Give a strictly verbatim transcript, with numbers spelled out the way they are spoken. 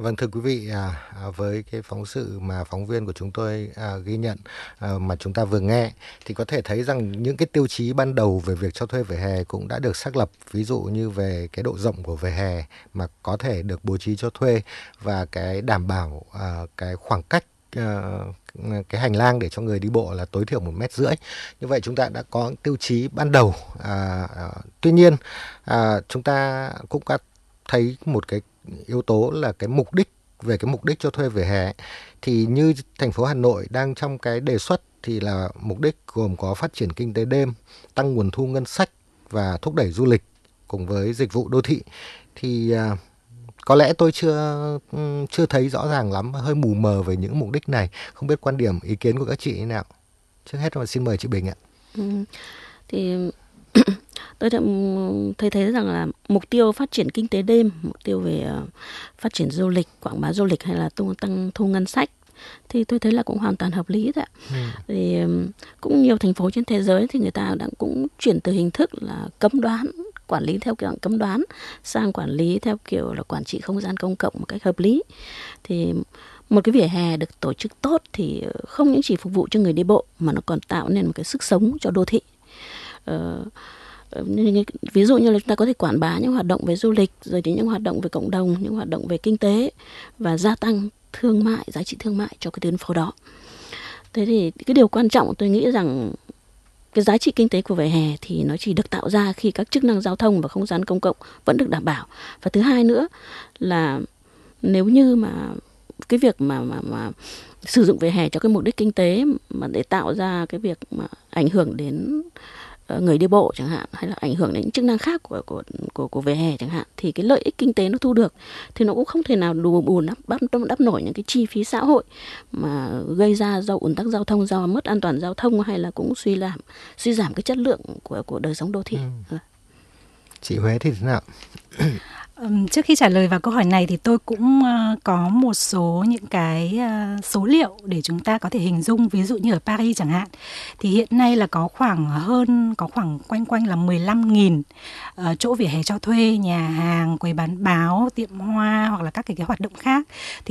Vâng, thưa quý vị, à, à, với cái phóng sự mà phóng viên của chúng tôi à, ghi nhận à, mà chúng ta vừa nghe thì có thể thấy rằng những cái tiêu chí ban đầu về việc cho thuê vỉa hè cũng đã được xác lập, ví dụ như về cái độ rộng của vỉa hè mà có thể được bố trí cho thuê và cái đảm bảo à, cái khoảng cách à, cái hành lang để cho người đi bộ là tối thiểu một mét rưỡi. Như vậy chúng ta đã có tiêu chí ban đầu. À, à, tuy nhiên à, chúng ta cũng đã thấy một cái yếu tố là cái mục đích, về cái mục đích cho thuê vỉa hè ấy. Thì như thành phố Hà Nội đang trong cái đề xuất thì là mục đích gồm có phát triển kinh tế đêm, tăng nguồn thu ngân sách và thúc đẩy du lịch cùng với dịch vụ đô thị. Thì à, có lẽ tôi chưa chưa thấy rõ ràng lắm, hơi mù mờ về những mục đích này. Không biết quan điểm, ý kiến của các chị thế nào. Trước hết là xin mời chị Bình ạ. Ừ. Thì tôi thấy thấy rằng là mục tiêu phát triển kinh tế đêm, mục tiêu về uh, phát triển du lịch, quảng bá du lịch hay là tung tăng thu ngân sách thì tôi thấy là cũng hoàn toàn hợp lý thôi ạ. Ừ. Thì um, cũng nhiều thành phố trên thế giới thì người ta đã cũng chuyển từ hình thức là cấm đoán, quản lý theo kiểu cấm đoán sang quản lý theo kiểu là quản trị không gian công cộng một cách hợp lý. Thì một cái vỉa hè được tổ chức tốt thì không những chỉ phục vụ cho người đi bộ mà nó còn tạo nên một cái sức sống cho đô thị. Ờ, ví dụ như là chúng ta có thể quảng bá những hoạt động về du lịch, rồi đến những hoạt động về cộng đồng, những hoạt động về kinh tế và gia tăng thương mại, giá trị thương mại cho cái tuyến phố đó. Thế thì cái điều quan trọng tôi nghĩ rằng cái giá trị kinh tế của vỉa hè thì nó chỉ được tạo ra khi các chức năng giao thông và không gian công cộng vẫn được đảm bảo. Và thứ hai nữa là nếu như mà cái việc mà mà mà sử dụng vỉa hè cho cái mục đích kinh tế mà để tạo ra cái việc mà ảnh hưởng đến người đi bộ chẳng hạn, hay là ảnh hưởng đến chức năng khác của của của của vỉa hè chẳng hạn, thì cái lợi ích kinh tế nó thu được thì nó cũng không thể nào đủ bù đắp đắp, đắp nổi những cái chi phí xã hội mà gây ra do ùn tắc giao thông, do mất an toàn giao thông, hay là cũng suy giảm suy giảm cái chất lượng của của đời sống đô thị. Ừ. Chị Huế thì thế nào? Trước khi trả lời vào câu hỏi này thì tôi cũng có một số những cái số liệu để chúng ta có thể hình dung. Ví dụ như ở Paris chẳng hạn, thì hiện nay là có khoảng hơn, có khoảng quanh quanh là mười lăm nghìn chỗ vỉa hè cho thuê, nhà hàng, quầy bán báo, tiệm hoa hoặc là các cái, cái hoạt động khác. Thì